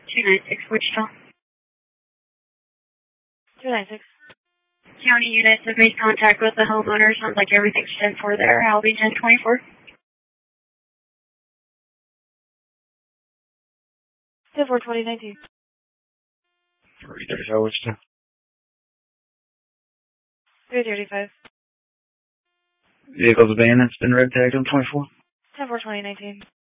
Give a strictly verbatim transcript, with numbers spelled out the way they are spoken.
two nine six, Wichita. two nine six. County units have made contact with the homeowner. Sounds like everything's ten four there. I'll be ten twenty-four. ten four twenty nineteen. three thirty-five, Wichita. three thirty-five. Vehicle's abandoned. It's been red tagged on twenty-four. ten four twenty nineteen.